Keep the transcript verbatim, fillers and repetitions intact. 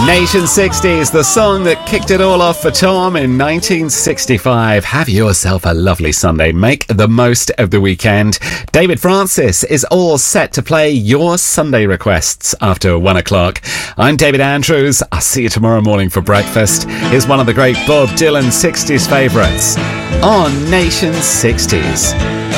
Nation sixties, the song that kicked it all off for Tom in nineteen sixty-five. Have yourself a lovely Sunday. Make the most of the weekend. David Francis is all set to play your Sunday requests after one o'clock. I'm David Andrews. I'll see you tomorrow morning for breakfast. Here's one of the great Bob Dylan sixties favourites on Nation sixties.